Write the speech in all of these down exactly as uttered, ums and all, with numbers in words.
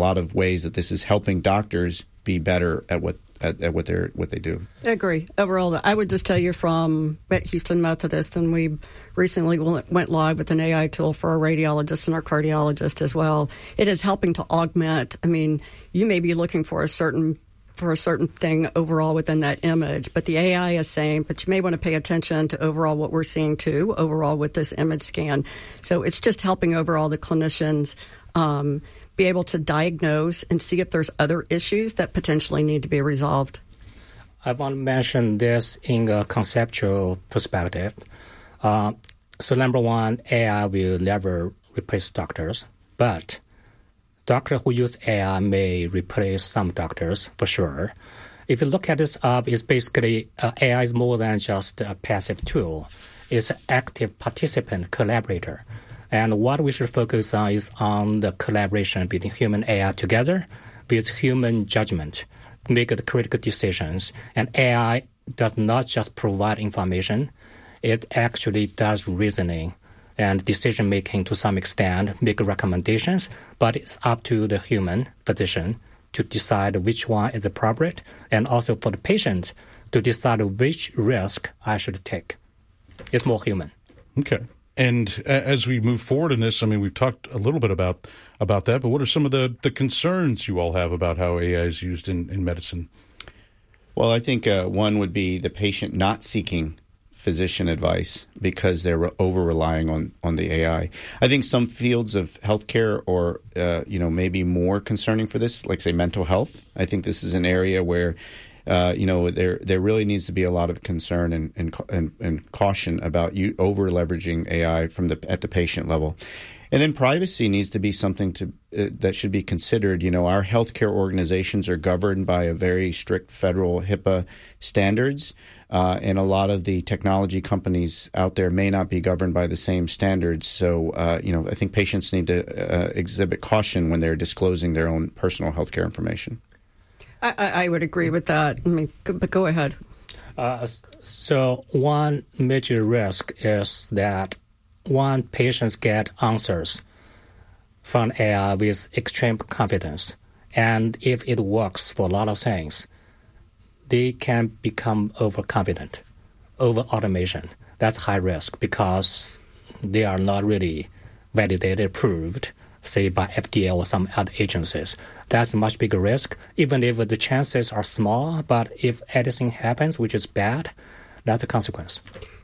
lot of ways that this is helping doctors be better at what at, at what they what they do. I agree. Overall, I would just tell you from at Houston Methodist, and we recently went live with an A I tool for our radiologist and our cardiologist as well. It is helping to augment. I mean, you may be looking for a certain for a certain thing overall within that image, but the A I is saying, but you may want to pay attention to overall what we're seeing too, overall with this image scan. So it's just helping overall the clinicians um, be able to diagnose and see if there's other issues that potentially need to be resolved. I want to mention this in a conceptual perspective. Uh, so number one, A I will never replace doctors, but doctors who use A I may replace some doctors for sure. If you look at this up, it's basically uh, A I is more than just a passive tool. It's an active participant, collaborator. And what we should focus on is on the collaboration between human A I together with human judgment to make the critical decisions. And A I does not just provide information. It actually does reasoning and decision-making to some extent, make recommendations, but it's up to the human physician to decide which one is appropriate, and also for the patient to decide which risk I should take. It's more human. Okay. And as we move forward in this, I mean, we've talked a little bit about about that, but what are some of the, the concerns you all have about how A I is used in, in medicine? Well, I think uh, one would be the patient not seeking physician advice because they're over-relying on, on the A I. I think some fields of healthcare are, uh, you know, maybe more concerning for this, like, say, mental health. I think this is an area where, uh, you know, there there really needs to be a lot of concern and and, and, and caution about you over-leveraging A I from the at the patient level. And then privacy needs to be something to uh, that should be considered. You know, our healthcare organizations are governed by a very strict federal HIPAA standards, uh, and a lot of the technology companies out there may not be governed by the same standards. So, uh, you know, I think patients need to uh, exhibit caution when they're disclosing their own personal healthcare information. I, I would agree with that. I mean, but go ahead. Uh, so one major risk is that one, patients get answers from A I with extreme confidence. And if it works for a lot of things, they can become overconfident, over-automation. That's high risk because they are not really validated, approved, say, by F D A or some other agencies. That's a much bigger risk, even if the chances are small. But if anything happens, which is bad, that's a consequence.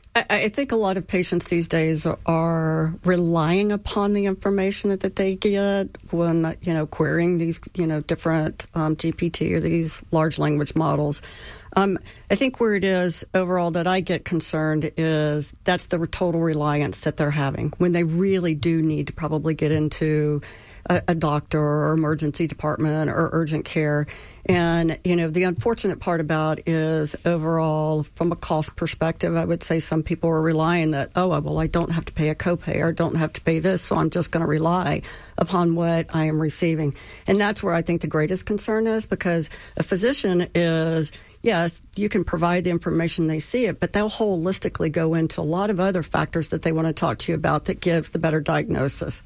I think a lot of patients these days are relying upon the information that they get when, you know, querying these, you know, different um, G P T or these large language models. Um, I think where it is overall that I get concerned is that's the total reliance that they're having when they really do need to probably get into a, a doctor or emergency department or urgent care. And, you know, the unfortunate part about is overall, from a cost perspective, I would say some people are relying that, oh, well, I don't have to pay a copay or don't have to pay this, so I'm just going to rely upon what I am receiving. And that's where I think the greatest concern is, because a physician is, yes, you can provide the information, they see it, but they'll holistically go into a lot of other factors that they want to talk to you about that gives the better diagnosis.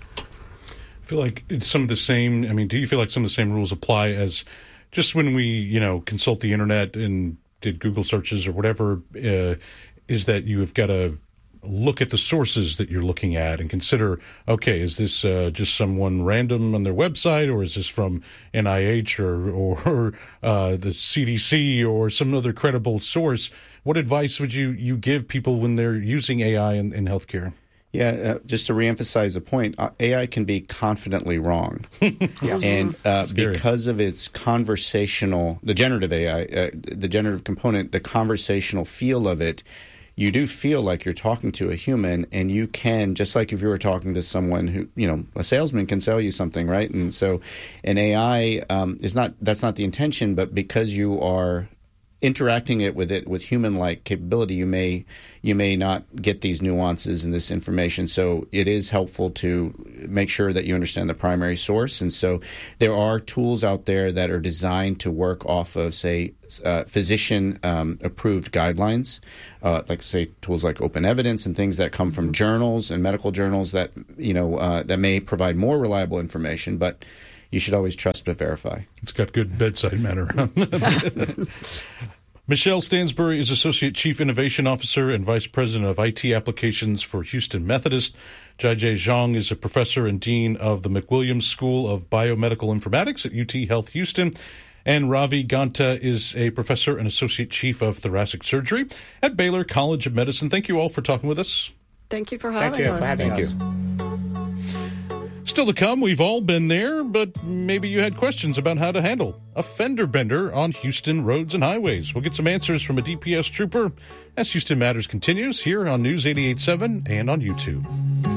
I feel like it's some of the same, I mean, do you feel like some of the same rules apply as just when we, you know, consult the internet and did Google searches or whatever, uh, is that you've got to look at the sources that you're looking at and consider, okay, is this uh, just someone random on their website, or is this from N I H or, or uh, the C D C or some other credible source? What advice would you, you give people when they're using A I in, in healthcare? Yeah, uh, just to reemphasize the point, uh, A I can be confidently wrong. Yes. And uh, because of its conversational, the generative A I, uh, the generative component, the conversational feel of it, you do feel like you're talking to a human, and you can, just like if you were talking to someone who, you know, a salesman can sell you something, right? And so an A I um, is not, that's not the intention, but because you are interacting it with it with human-like capability, you may you may not get these nuances and this information. So it is helpful to make sure that you understand the primary source. And so there are tools out there that are designed to work off of, say, uh, physician-approved um, guidelines, uh, like, say, tools like Open Evidence and things that come from journals and medical journals that, you know, uh, that may provide more reliable information. But you should always trust but verify. It's got good bedside manner. Michelle Stansbury is Associate Chief Innovation Officer and Vice President of I T Applications for Houston Methodist. Jiajie Zhang is a professor and dean of the McWilliams School of Biomedical Informatics at U T Health Houston. And Ravi Ganta is a professor and associate chief of thoracic surgery at Baylor College of Medicine. Thank you all for talking with us. Thank you for having Thank you us. for having Thank us. you. Still to come, we've all been there, but maybe you had questions about how to handle a fender bender on Houston roads and highways. We'll get some answers from a D P S trooper as Houston Matters continues here on News eighty-eight point seven and on YouTube.